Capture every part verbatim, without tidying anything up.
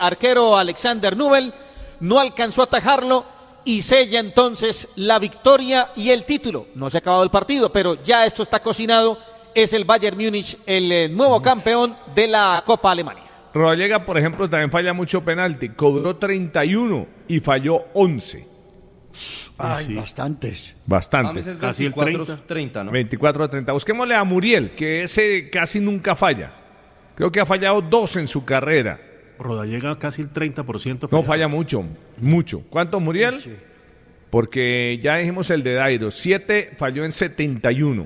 arquero Alexander Nubel no alcanzó a atajarlo y sella entonces la victoria y el título. No se ha acabado el partido, pero ya esto está cocinado. Es el Bayern Múnich el eh, nuevo campeón de la Copa Alemania. Rodallega, por ejemplo, también falla mucho penalti. Cobró treinta y uno y falló once. Ay, sí. bastantes. Bastante. Es casi el treinta. treinta, ¿no? veinticuatro a treinta. Busquémosle a Muriel, que ese casi nunca falla. Creo que ha fallado dos en su carrera. Rodallega casi el treinta por ciento. No falla mucho, mucho. ¿Cuánto, Muriel? Sí. Porque ya dijimos el de Dairo. siete falló en setenta y uno.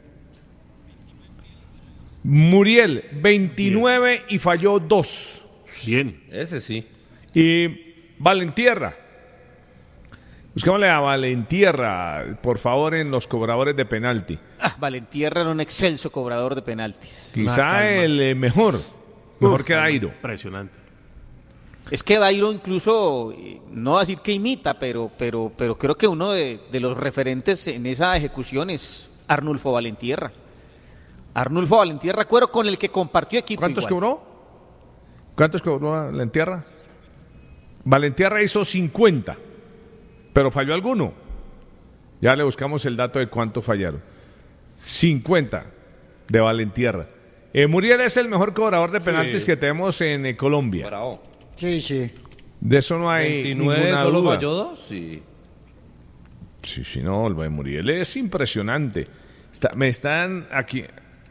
Muriel, veintinueve y falló dos. Bien. Ese sí. Y Valentierra. Busquémosle a Valentierra, por favor, en los cobradores de penalti. Ah, Valentierra era un excelso cobrador de penaltis. Quizá el eh, mejor. Mejor Uf, que Dairo. Impresionante. Es que Dairo incluso, eh, no va a decir que imita, pero, pero, pero creo que uno de, de los referentes en esa ejecución es Arnulfo Valentierra. Arnulfo Valentierra Cuero, con el que compartió equipo. ¿Cuántos igual. cobró? ¿Cuántos cobró Valentierra? Valentierra hizo cincuenta, pero falló alguno. Ya le buscamos el dato de cuánto fallaron. cincuenta de Valentierra. Eh, Muriel es el mejor cobrador de penaltis Sí. que tenemos en eh, Colombia. Bravo. Sí, sí. De eso no hay veintinueve ninguna solo duda. falló dos, sí. Sí, sí, no, lo de Muriel es impresionante. Está- me están aquí.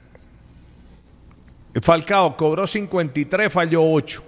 Falcao cobró cincuenta y tres, falló ocho.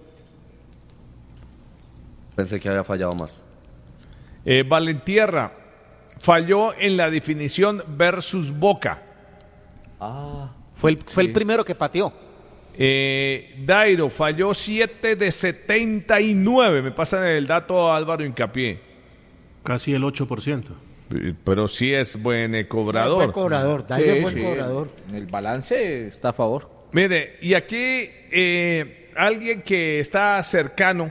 Pensé que había fallado más. Eh, Valentierra falló en la definición versus Boca. Ah. Fue el, fue Sí. el primero que pateó. Eh, Dairo falló siete de setenta y nueve. Me pasa el dato a Álvaro Hincapié. Casi el ocho por ciento. Eh, Pero sí es buen eh, Es cobrador. buen cobrador, Dairo es buen cobrador. El balance está a favor. Mire, y aquí eh, alguien que está cercano,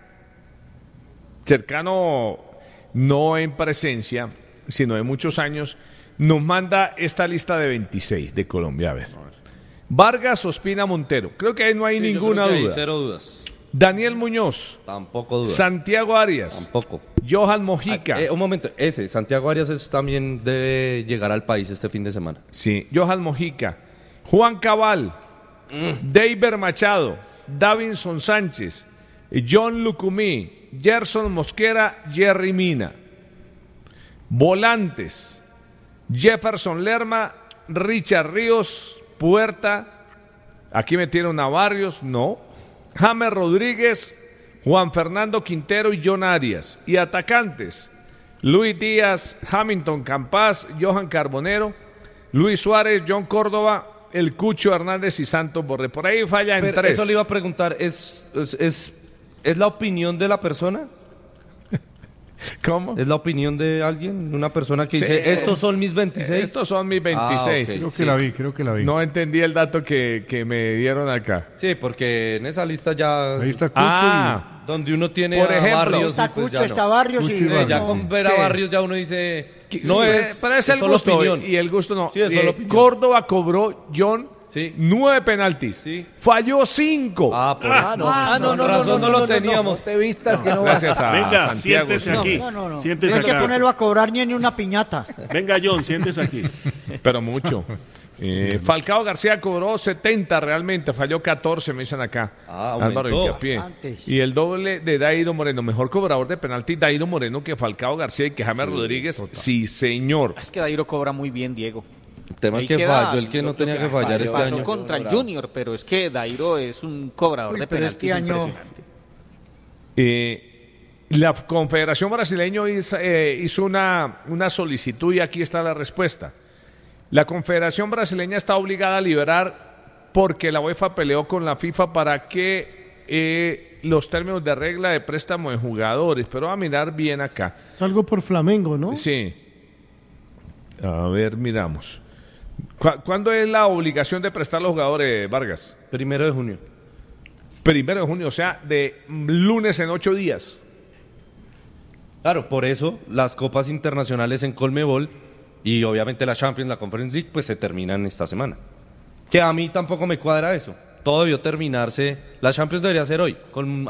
cercano no en presencia, sino de muchos años, nos manda esta lista de veintiséis de Colombia. A ver. Vargas, Ospina, Montero. Creo que ahí no hay Sí, yo ninguna creo que hay duda. cero dudas. Daniel Muñoz, Tampoco duda. Santiago Arias, Tampoco. Johan Mojica. Ah, eh, un momento, ese, Santiago Arias es, también debe llegar al país este fin de semana. Sí, Johan Mojica, Juan Cabal, Deiber Machado, Davinson Sánchez, John Lucumí, Gerson Mosquera, Jerry Mina. Volantes, Jefferson Lerma, Richard Ríos, Puerta. Aquí metieron a Barrios, no. James Rodríguez, Juan Fernando Quintero y John Arias. Y atacantes, Luis Díaz, Hamilton Campas, Johan Carbonero, Luis Suárez, John Córdoba, El Cucho Hernández y Santos Borré. Por ahí falla en Pero tres. eso le iba a preguntar, ¿es, es, es, ¿es la opinión de la persona? ¿Cómo? ¿Es la opinión de alguien? Una persona que Sí. dice, estos son mis veintiséis. Estos son mis veintiséis. Ah, ok. Creo que Sí. la vi, creo que la vi. No entendí el dato que, que me dieron acá. Sí, porque en esa lista ya... Ahí está Cucho Ah, Donde uno tiene Por a ejemplo, Barrios... Está y pues Cucho, ya no. está Barrios Cucho y... y Sí, ya no. con ver Sí. a Barrios ya uno dice... Sí, No es... pero es el solo gusto opinión. y el gusto no. Sí, es solo Eh, opinión. Córdoba cobró John Sí. nueve penaltis. Sí. Falló cinco. Ah, por Ah, no. Ah, no, no, no, no, razón no, no, no, lo no, teníamos. No te vistas que no vas. Gracias a Venga, Santiago. siéntese sí. aquí. No, no, no. Siéntese No hay que acá. ponerlo a cobrar ni en una piñata. Venga, John, siéntese aquí. Pero mucho. Eh, Falcao García cobró setenta realmente, falló catorce, me dicen acá. Ah, Álvaro aumentó. Hincapié. Antes. Y el doble de Dairo Moreno, mejor cobrador de penalti Dairo Moreno que Falcao García y que James Rodríguez. Sí, señor. Es que Dairo cobra muy bien, Diego. El tema es Ahí que queda falló el que lo- no lo tenía que que fallar este pasó año. contra el Junior, pero es que Dairo es un cobrador Uy, de pero penaltis este año- impresionante. Eh, la Confederación Brasileña hizo, eh, hizo una, una solicitud y aquí está la respuesta. La Confederación Brasileña está obligada a liberar porque la UEFA peleó con la FIFA para que eh, los términos de regla de préstamo de jugadores, pero va a mirar bien acá. Es algo por Flamengo, ¿no? Sí. A ver, miramos. ¿Cu- ¿Cuándo es la obligación de prestar los jugadores, Vargas? Primero de junio. Primero de junio, o sea, de lunes en ocho días. Claro, por eso las copas internacionales en Colmebol y obviamente la Champions, la Conference League, pues se terminan esta semana. Que a mí tampoco me cuadra eso. Todo debió terminarse. La Champions debería ser hoy, con